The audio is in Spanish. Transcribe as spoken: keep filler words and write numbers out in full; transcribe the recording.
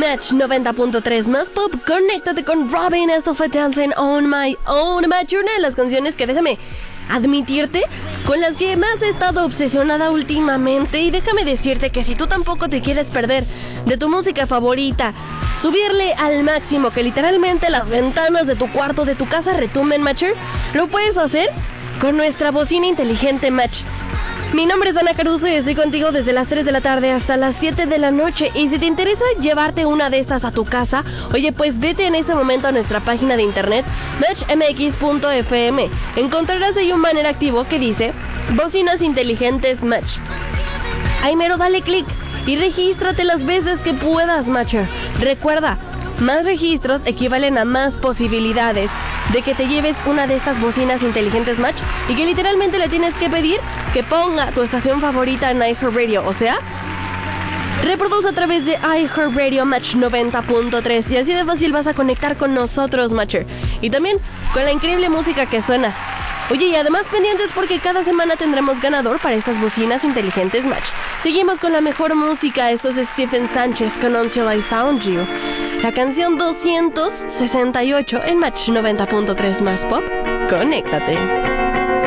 Match noventa punto tres más pop. Conéctate con Robin. Esto fue Dancing on My Own. Match, una de las canciones que déjame admitirte con las que más he estado obsesionada últimamente. Y déjame decirte que si tú tampoco te quieres perder de tu música favorita, subirle al máximo, que literalmente las ventanas de tu cuarto, de tu casa retumben, Matcher, lo puedes hacer con nuestra bocina inteligente Match. Mi nombre es Ana Caruso y estoy contigo desde las tres de la tarde hasta las siete de la noche. Y si te interesa llevarte una de estas a tu casa, oye, pues vete en este momento a nuestra página de internet match m x punto f m. Encontrarás ahí un banner activo que dice Bocinas Inteligentes Match. Ahí mero dale clic y regístrate las veces que puedas, Matcher. Recuerda, más registros equivalen a más posibilidades de que te lleves una de estas bocinas inteligentes Match, y que literalmente le tienes que pedir que ponga tu estación favorita en iHeartRadio. O sea, reproduce a través de iHeartRadio Match noventa punto tres y así de fácil vas a conectar con nosotros, Matcher. Y también con la increíble música que suena. Oye, y además pendientes porque cada semana tendremos ganador para estas bocinas inteligentes Match. Seguimos con la mejor música. Esto es Stephen Sánchez con Until I Found You. La canción doscientos sesenta y ocho en Match noventa punto tres más pop. Conéctate.